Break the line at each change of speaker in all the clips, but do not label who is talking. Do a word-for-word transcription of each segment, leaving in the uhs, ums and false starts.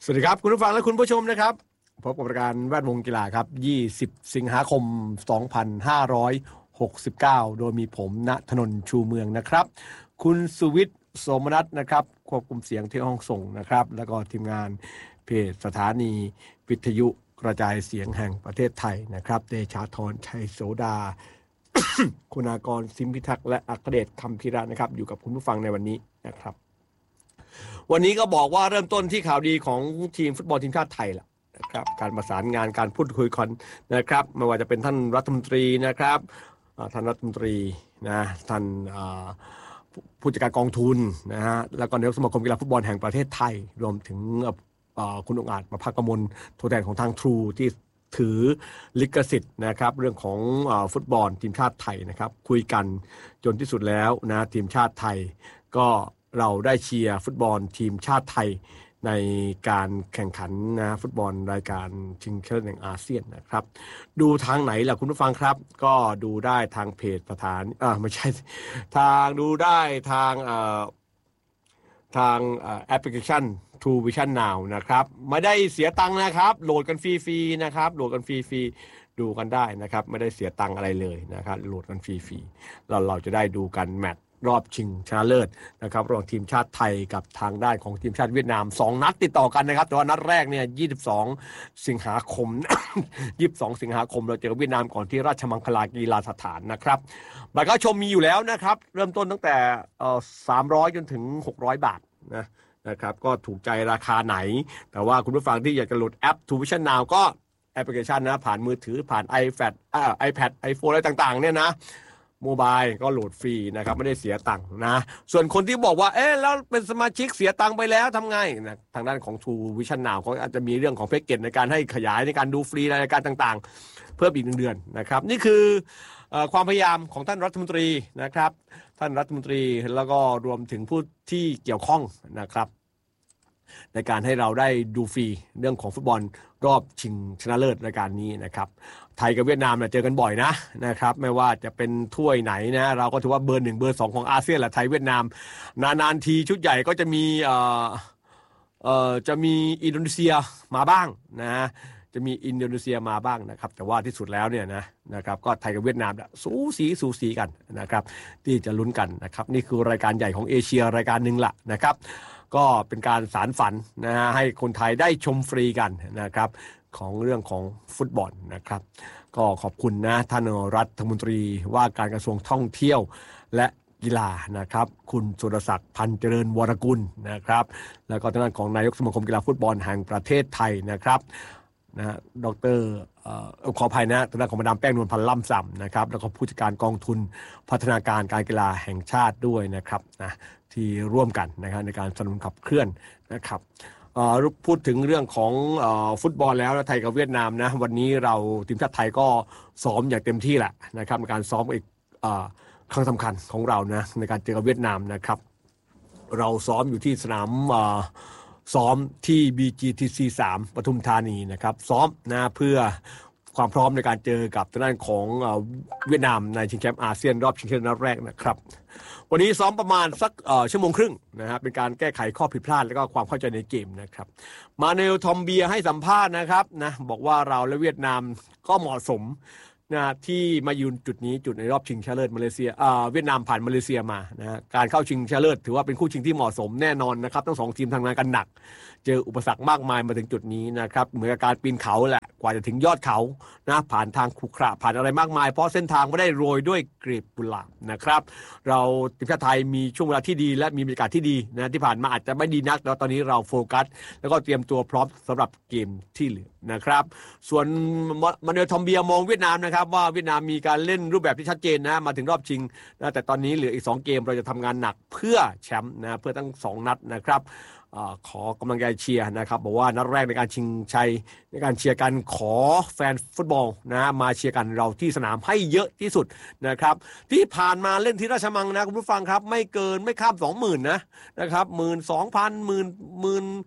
สวัสดีครับคุณผู้ฟังและคุณผู้ชมนะครับพบกับรายการแวดวงกีฬาครับยี่สิบสิงหาคมสองพันห้าร้อยหกสิบเก้าโดยมีผมณถนนชูเมืองนะครับคุณสุวิทย์โสมนัสนะครับควบคุมเสียงที่ห้องส่งนะครับแล้วก็ทีมงานเพจสถานีวิทยุกระจายเสียงแห่งประเทศไทยนะครับเดชาธรชัยโสดา คุณากรสิมพิทักษ์และอัครเดชคำพิระนะครับอยู่กับคุณผู้ฟังในวันนี้นะครับวันนี้ก็บอกว่าเริ่มต้นที่ข่าวดีของทีมฟุตบอลทีมชาติไทยล่ะนะครับการประสานงานการพูดคุยกันนะครับไม่ว่าจะเป็นท่านรัฐมนตรีนะครับท่านรัฐมนตรีนะท่านผู้จัดการกองทุนนะฮะแล้วก็นายกสมาคมกีฬาฟุตบอลแห่งประเทศไทยรวมถึงคุณองค์อาจประภาคกมลตัวแทนของทางทรูที่ถือลิขสิทธิ์นะครับเรื่องของฟุตบอลทีมชาติไทยนะครับคุยกันจนที่สุดแล้วนะทีมชาติไทยก็เราได้เชียร์ฟุตบอลทีมชาติไทยในการแข่งขันนะฟุตบอลรายการชิงชนะเลิศแห่งอาเซียนนะครับดูทางไหนล่ะคุณผู้ฟังครับก็ดูได้ทางเพจสถานอ่าไม่ใช่ทางดูได้ทางเอ่อทางแอปพลิเคชัน True Vision Now นะครับไม่ได้เสียตังค์นะครับโหลดกันฟรีๆนะครับโหลดกันฟรีๆดูกันได้นะครับไม่ได้เสียตังค์อะไรเลยนะครับโหลดกันฟรีๆเราเราจะได้ดูกันแมตช์รอบชิงชนะเลิศนะครับระหว่างทีมชาติไทยกับทางด้านของทีมชาติเวียดนามสองนัดติดต่อกันนะครับแต่ว่านัดแรกเนี่ยยี่สิบสองสิงหาคม ยี่สิบสองสิงหาคมเราเจอเวียดนามก่อนที่ราชมังคลากีฬาสถานนะครับบัตรเข้าชมมีอยู่แล้วนะครับเริ่มต้นตั้งแต่เอ่อสามร้อยจนถึงหกร้อยบาทนะนะครับก็ถูกใจราคาไหนแต่ว่าคุณผู้ฟังที่อยากจะโหลดแอป True Vision Now ก็แอปพลิเคชันนะผ่านมือถือผ่าน iPad อ่า iPad iPhone อะไรต่างๆเนี่ยนะโมบายก็โหลดฟรีนะครับไม่ได้เสียตังค์นะส่วนคนที่บอกว่าเอ๊ะแล้วเป็นสมาชิกเสียตังค์ไปแล้วทำไงนะทางด้านของ True Vision Now เขาอาจจะมีเรื่องของแพ็กเกจในการให้ขยายในการดูฟรีรายการต่างๆเพิ่มอีกหนึ่งเดือนนะครับนี่คือความพยายามของท่านรัฐมนตรีนะครับท่านรัฐมนตรีแล้วก็รวมถึงผู้ที่เกี่ยวข้องนะครับในการให้เราได้ดูฟรีเรื่องของฟุตบอลรอบชิงชนะเลิศรายการนี้นะครับไทยกับเวียดนามเนี่ยเจอกันบ่อยนะนะครับไม่ว่าจะเป็นถ้วยไหนนะเราก็ถือว่าเบอร์หนึ่งเบอร์สองของอาเซียนแหละไทยเวียดนามนานๆทีชุดใหญ่ก็จะมีเอ่อเอ่อจะมีอินโดนีเซียมาบ้างนะจะมีอินโดนีเซียมาบ้างนะครับแต่ว่าที่สุดแล้วเนี่ยนะนะครับก็ไทยกับเวียดนามสูสีสูสีกันนะครับที่จะลุ้นกันนะครับนี่คือรายการใหญ่ของเอเชียรายการหนึ่งละนะครับก็เป็นการสารฝันนะฮะให้คนไทยได้ชมฟรีกันนะครับของเรื่องของฟุตบอลนะครับก็ขอบคุณนะท่านรัฐมนตรีว่าการกระทรวงท่องเที่ยวและกีฬานะครับคุณสุรศักดิ์พันเจริญวรกุลนะครับแล้วก็ทางด้านของนายกสมาคมกีฬาฟุตบอลแห่งประเทศไทยนะครับนะดร.เอ่อขออภัยนะทางด้านของมาดามแป้งนวลพันธ์ล่ำส่ำนะครับแล้วก็ผู้จัดการกองทุนพัฒนาการการกีฬาแห่งชาติด้วยนะครับนะที่ร่วมกันนะครับในการสนับสนุนขับเคลื่อนนะครับพูดถึงเรื่องของฟุตบอลแล้วไทยกับเวียดนามนะวันนี้เราทีมชาติไทยก็ซ้อมอย่างเต็มที่แหละนะครับในการซ้อมอีกครั้งสำคัญของเรานะในการเจอกับเวียดนามนะครับเราซ้อมอยู่ที่สนามซ้อมที่ บี จี ที ซี สามปทุมธานีนะครับซ้อมนะเพื่อความพร้อมในการเจอกับทางด้านของเวียดนามในชิงแชมป์อาเซียนรอบชิงชนะเลิศนัดแรกนะครับวันนี้ซ้อมประมาณสักชั่วโมงครึ่งนะฮะเป็นการแก้ไขข้อผิดพลาดและก็ความเข้าใจในเกมนะครับมาเนลทอมเบียให้สัมภาษณ์นะครับนะบอกว่าเราและเวียดนามก็เหมาะสมนะที่มายืนจุดนี้จุดในรอบชิงชนะเลิศมาเลเซียอ่าเวียดนามผ่านมาเลเซียมานะการเข้าชิงชนะเลิศถือว่าเป็นคู่ชิงที่เหมาะสมแน่นอนนะครับทั้งสองทีมทำงานกันหนักเจออุปสรรคมากมายมาถึงจุดนี้นะครับเหมือนกับการปีนเขาแหละกว่าจะถึงยอดเขานะผ่านทางขรุขระผ่านอะไรมากมายเพราะเส้นทางไม่ได้โรยด้วยกลีบกุหลาบนะครับเราทีมชาติไทยมีช่วงเวลาที่ดีและมีบรรยากาศที่ดีนะที่ผ่านมาอาจจะไม่ดีนักแต่ตอนนี้เราโฟกัสแล้วก็เตรียมตัวพร้อมสำหรับเกมที่เหลือนะครับส่วนมาเนลทอมเบียมองเวียดนามนะครับว่าเวียดนามมีการเล่นรูปแบบที่ชัดเจนนะมาถึงรอบชิงนะแต่ตอนนี้เหลืออีกสองเกมเราจะทำงานหนักเพื่อแชมป์นะเพื่อทั้งสองนัดนะครับขอกำลังใจเชียร์นะครับบอกว่านัดแรกในการชิงชัยในการเชียร์กันขอแฟนฟุตบอลนะมาเชียร์กันเราที่สนามให้เยอะที่สุดนะครับที่ผ่านมาเล่นที่ราชมังนะคุณผู้ฟังครับไม่เกินไม่ข้ามสองหมื่นนะนะครับหมื่นสองพันหมื่นหมื่น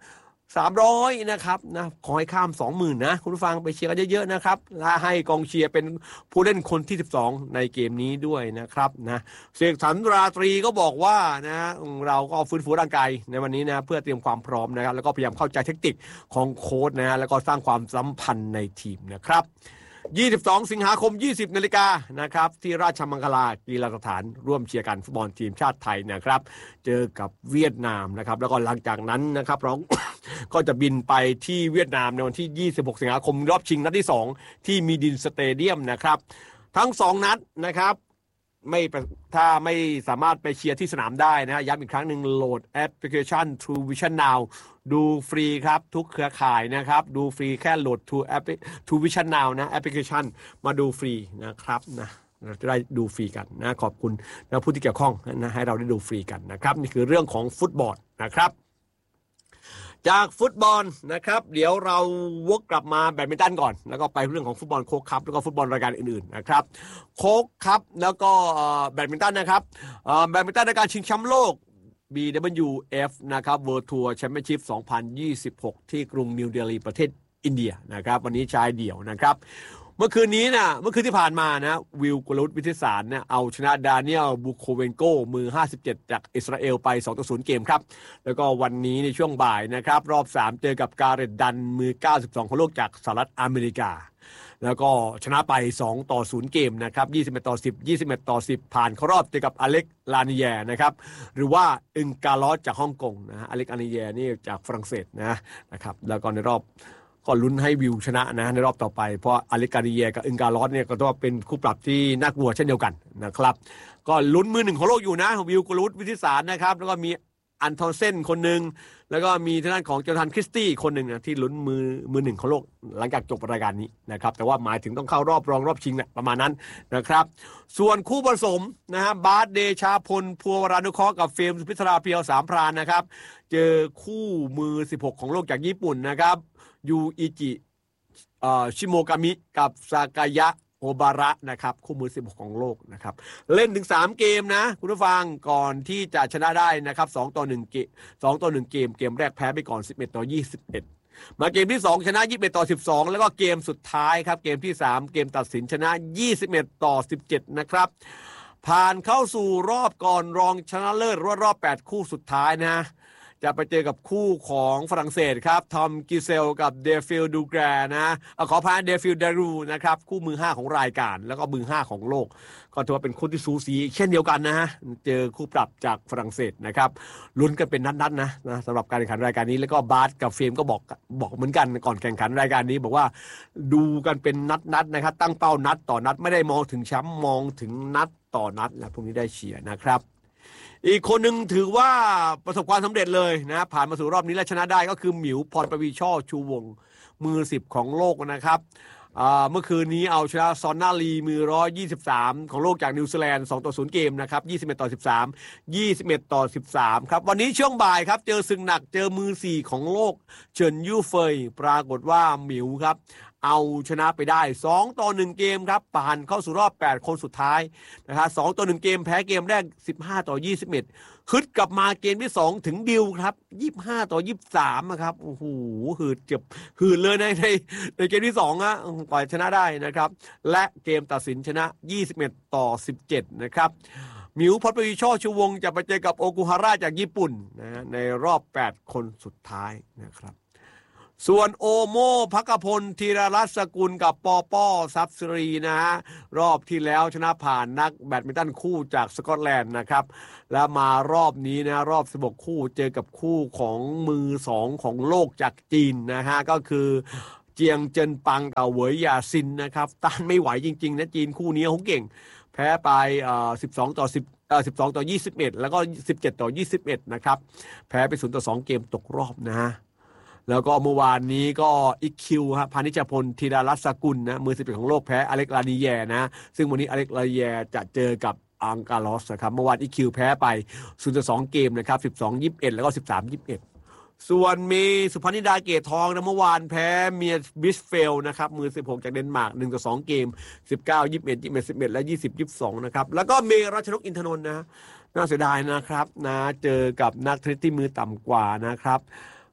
สามร้อยนะครับนะขอให้ข้าม สองหมื่น นะคุณผู้ฟังไปเชียร์กันเยอะๆนะครับและให้กองเชียร์เป็นผู้เล่นคนที่สิบสองในเกมนี้ด้วยนะครับนะเสกสรรราตรีก็บอกว่านะเราก็ฟื้นฟูร่างกายในวันนี้นะเพื่อเตรียมความพร้อมนะครับแล้วก็พยายามเข้าใจเทคนิคของโค้ชนะแล้วก็สร้างความสัมพันธ์ในทีมนะครับยี่สิบสองสิงหาคม ยี่สิบนาฬิกานะครับที่ราชมังคลากีฬาสถานร่วมเชียร์กันฟุตบอลทีมชาติไทยนะครับเจอกับเวียดนามนะครับแล้วก็หลังจากนั้นนะครับเรา ก็จะบินไปที่เวียดนามในวันที่ยี่สิบหกสิงหาคมรอบชิงนัดที่สองที่มีดินสเตเดียมนะครับทั้งสองนัดนะครับไม่ถ้าไม่สามารถไปเชียร์ที่สนามได้นะย้ำอีกครั้งหนึ่งโหลดแอปพลิเคชัน True Vision Now ดูฟรีครับทุกเครือข่ายนะครับดูฟรีแค่โหลด True App True Vision Now นะแอปพลิเคชันมาดูฟรีนะครับนะเราจะได้ดูฟรีกันนะขอบคุณนะผู้ที่เกี่ยวข้องนะให้เราได้ดูฟรีกันนะครับนี่คือเรื่องของฟุตบอลนะครับจากฟุตบอลนะครับเดี๋ยวเราวกกลับมาแบดมินตันก่อนแล้วก็ไปเรื่องของฟุตบอลโค้กคัพแล้วก็ฟุตบอลรายการอื่นๆนะครับโค้กคัพแล้วก็แบดมินตันนะครับแบดมินตันในการชิงแชมป์โลก บี ดับเบิลยู เอฟ นะครับ World Tour Championship สองพันยี่สิบหกที่กรุงนิวเดลีประเทศอินเดียนะครับวันนี้ชายเดี่ยวนะครับเมื่อคืนนี้นะเมื่อคืนที่ผ่านมานะวิลกุลุตวิทิสารเนี่ยเอาชนะดาเนียลบูโคเวนโกมือห้าสิบเจ็ดจากอิสราเอลไปสองต่อศูนย์เกมครับแล้วก็วันนี้ในช่วงบ่ายนะครับรอบสามเจอกับการ์เร็ตดันมือเก้าสิบสองของโลกจากสหรัฐอเมริกาแล้วก็ชนะไปสองต่อศูนย์เกมนะครับยี่สิบเอ็ดต่อสิบ ยี่สิบเอ็ดต่อสิบผ่านเข้ารอบเจอกับอเล็กลานิแยนะครับหรือว่าอึงกาลอสจากฮ่องกงนะฮะอเล็กลานิแยนี่จากฝรั่งเศสนะนะครับแล้วก็ในรอบก็ลุ้นให้วิวชนะนะในรอบต่อไปเพราะอเล็กกานิเยกับอึงกาลอสเนี่ยก็ต้องเป็นคู่ปรับที่น่ากลัวเช่นเดียวกันนะครับก็ลุ้นมือหนึ่งของโลกอยู่นะวิลกุลุตวิทิสารนะครับแล้วก็มีอันทอนเซนคนหนึ่งแล้วก็มีทางด้านของเจอร์ทันคริสตี้คนหนึ่งนะที่ลุ้นมือมือหนึ่งของโลกหลังจากจบรายการนี้นะครับแต่ว่าหมายถึงต้องเข้ารอบรองรอบชิงเนี่ยประมาณนั้นนะครับส่วนคู่ผสมนะฮะบาสเดชาพลพัววรานุเคราะห์กับเฟรมสุพิศราเพียวสามพรานนะครับเจอคู่มือสิบหกของโลกจากญี่ปุ่นนะครับยูอิจิชิโมกามิกับซากายะโอบาระนะครับคู่มือสิบหกของโลกนะครับเล่นถึงสามเกมนะคุณผู้ฟังก่อนที่จะชนะได้นะครับสองต่อหนึ่งเกมสองต่อหนึ่งเกมเกมแรกแพ้ไปก่อนสิบเอ็ดต่อยี่สิบเอ็ดมาเกมที่สองชนะยี่สิบเอ็ดต่อสิบสองแล้วก็เกมสุดท้ายครับเกมที่สามเกมตัดสินชนะยี่สิบเอ็ดต่อสิบเจ็ดนะครับผ่านเข้าสู่รอบก่อนรองชนะเลิศรอบแปดคู่สุดท้ายนะจะไปเจอกับคู่ของฝรั่งเศสครับทอมกิเซลกับเดฟิลดูแกรนะขอพายเดฟิลเดรูนะครับคู่มือห้าของรายการแล้วก็มือห้าของโลกก็ถือว่าเป็นคู่ที่สูสีเช่นเดียวกันนะฮะเจอคู่ปรับจากฝรั่งเศสนะครับลุ้นกันเป็นนัดๆนะนะสำหรับการแข่งขันรายการนี้แล้วก็บาสกับเฟรมก็บอกบอกเหมือนกันก่อนแข่งขันรายการนี้บอกว่าดูกันเป็นนัดๆนะครับตั้งเป้านัดต่อนัดไม่ได้มองถึงแชมป์มองถึงนัดต่อนัดและพวกนี้ได้เชียร์นะครับอีกคนหนึ่งถือว่าประสบความสำเร็จเลยนะผ่านมาสู่รอบนี้และชนะได้ก็คือหมิวพรปวีช่อชูวงศ์มือสิบของโลกนะครับเมื่อคืนนี้เอาชนะซอนนาลีมือหนึ่งร้อยยี่สิบสามของโลกจากนิวซีแลนด์สองต่อศูนย์เกมนะครับยี่สิบเอ็ดต่อสิบสาม ยี่สิบเอ็ดต่อสิบสามครับวันนี้ช่วงบ่ายครับเจอศึกหนักเจอมือสี่ของโลกเฉินยู่เฟยปรากฏว่าหมิวครับเอาชนะไปได้สองต่อหนึ่งเกมครับผ่านเข้าสู่รอบแปดคนสุดท้ายนะครับสองต่อหนึ่งเกมแพ้เกมแรกสิบห้าต่อยี่สิบเอ็ดฮึดกลับมาเกมที่สองถึงดิวครับยี่สิบห้าต่อยี่สิบสามนะครับโอ้โหหืดเจ็บหืดเลยในในในเกมที่สองอ่ะกว่าชนะได้นะครับและเกมตัดสินชนะยี่สิบเอ็ดต่อสิบเจ็ดนะครับหมิวพรปวีช่อชูวงศ์จะไปเจอกับโอกุฮาระจากญี่ปุ่นนะในรอบแปดคนสุดท้ายนะครับส่วนโอโมภักพลธีรรัตน์สกุลกับปอป้อซับซิรีนะฮะรอบที่แล้วชนะผ่านนักแบดมินตันคู่จากสกอตแลนด์นะครับแล้วมารอบนี้นะรอบสิบหกคู่เจอกับคู่ของมือสองของโลกจากจีนนะฮะก็คือเจียงเจินปังกับเหวยหยาซินนะครับต้านไม่ไหวจริงๆนะจีนคู่นี้เขาเก่งแพ้ไปเอ่อสิบสองต่อสิบเอ่อสิบสองต่อยี่สิบเอ็ดแล้วก็สิบเจ็ดต่อยี่สิบเอ็ดนะครับแพ้ไปศูนย์ต่อสองเกมตกรอบนะฮะแล้วก็เมื่อวานนี้ก็อีคิวฮะพานิชพลธีรรัตน์สกุลนะมือสิบเอ็ดของโลกแพ้อเล็กลานีแยนะซึ่งวันนี้อเล็กลานีแยจะเจอกับอังการอสนะครับเมื่อวานอีคิวแพ้ไปศูนย์ต่อสองเกมนะครับสิบสอง ยี่สิบเอ็ดแล้วก็สิบสาม ยี่สิบเอ็ดส่วนมีสุพนิดาเกตทองนะเมื่อวานแพ้เมียบิสเฟลนะครับมือสิบหกจากเดนมาร์กหนึ่งต่อสองเกมสิบเก้า ยี่สิบเอ็ด ยี่สิบเอ็ด สิบเอ็ดและยี่สิบ ยี่สิบสองนะครับแล้วก็เมรัชนกอินทนนท์นะน่าเสียดายนะครับนะเจอกับนักเทนนิสที่มือต่ำกว่านะครับ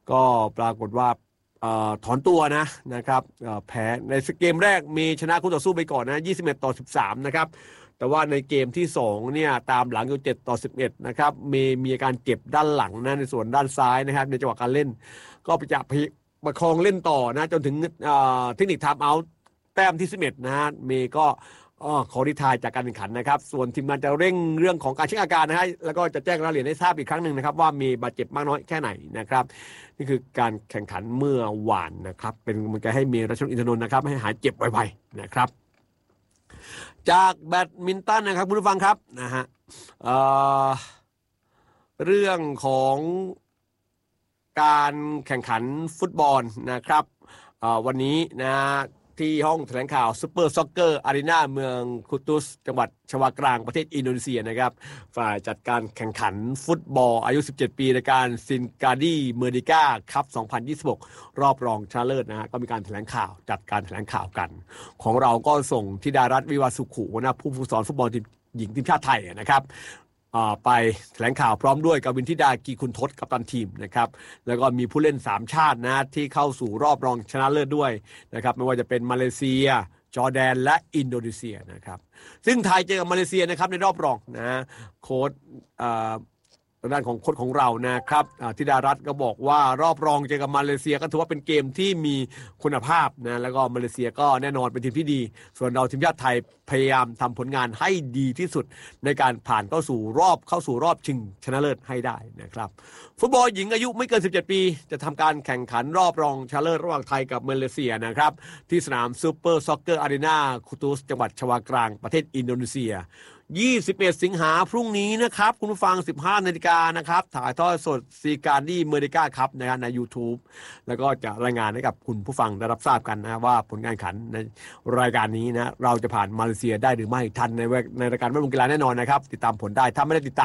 ก็ปรากฏว่าเอ่อถอนตัวนะนะครับเอ่อแพ้ในเกมแรกมีชนะคู่ต่อสู้ไปก่อนนะยี่สิบเอ็ดต่อสิบสามนะครับแต่ว่าในเกมที่สองเนี่ยตามหลังอยู่เจ็ดต่อสิบเอ็ดนะครับมีมีอาการเจ็บด้านหลังนะในส่วนด้านซ้ายนะครับในจังหวะการเล่นก็ไปจะประคองเล่นต่อนะจนถึงเอ่อเทคนิคไทม์เอาท์แต้มที่สิบเอ็ดนะฮะเมย์ก็อ๋อขอรีไทร์จากการแข่งขันนะครับส่วนทีมงานจะเร่งเรื่องของการเช็คอาการนะฮะแล้วก็จะแจ้งรายละเอียดให้ทราบอีกครั้งหนึ่งนะครับว่ามีบาดเจ็บมากน้อยแค่ไหนนะครับนี่คือการแข่งขันเมื่อวานนะครับเป็นกำลังใจให้เมย์รัชนนท์อินทนนท์นะครับให้หายเจ็บไวๆนะครับจากแบดมินตันนะครับคุณผู้ฟังครับนะฮะเอ่อเรื่องของการแข่งขันฟุตบอลนะครับวันนี้นะที่ห้องแถลงข่าวซูเปอร์ซ็อกเกอร์อารีนาเมืองคุตุสจังหวัดชวากลางประเทศอินโดนีเซียนะครับฝ่ายจัดการแข่งขันฟุตบอลอายุสิบเจ็ดปีในการซินการ์ดีเมอร์ดิก้าคัพสองพันยี่สิบหกรอบรองชนะเลิศนะฮะก็มีการแถลงข่าวจัดการแถลงข่าวกันของเราก็ส่งธิดารัตน์วิวาสุขุนะผู้ฝึกสอนฟุตบอลทีมหญิงทีมชาติไทยนะครับไปแถลงข่าวพร้อมด้วยกวินธิดากีคุณทศกัปตันทีมนะครับแล้วก็มีผู้เล่นสามชาตินะที่เข้าสู่รอบรองชนะเลิศด้วยนะครับไม่ว่าจะเป็นมาเลเซียจอร์แดนและอินโดนีเซียนะครับซึ่งไทยเจอกับมาเลเซียนะครับในรอบรองนะโค้ชด้านของโค้ชของเรานะครับธิดารัตน์ก็บอกว่ารอบรองเจอกับมาเลเซียก็ถือว่าเป็นเกมที่มีคุณภาพนะแล้วก็มาเลเซียก็แน่นอนเป็นทีมที่ดีส่วนเราทีมชาติไทยพยายามทำผลงานให้ดีที่สุดในการผ่านเข้าสู่รอบเข้าสู่รอบชิงชนะเลิศให้ได้นะครับฟุตบอลหญิงอายุไม่เกินสิบเจ็ดปีจะทำการแข่งขันรอบรองชนะเลิศระหว่างไทยกับมาเลเซียนะครับที่สนามซูเปอร์ซ็อกเกอร์อารีนาคุตุสจังหวัดชวากลางประเทศอินโดนีเซียยี่สิบเอ็ดสิงหาพรุ่งนี้นะครับคุณผู้ฟัง สิบห้านาฬิกานะครับถ่ายทอดสดซีการ์ดี้เมอร์ดิก้าครับนะครับใน YouTube แล้วก็จะรายงานให้กับคุณผู้ฟังได้รับทราบกันนะว่าผลการแข่งขันในรายการนี้นะเราจะผ่านมาเลเซียได้หรือไม่ทันในในรายการแวดวงกีฬาแน่นอนนะครับติดตามผลได้ถ้าไม่ได้ติดตาม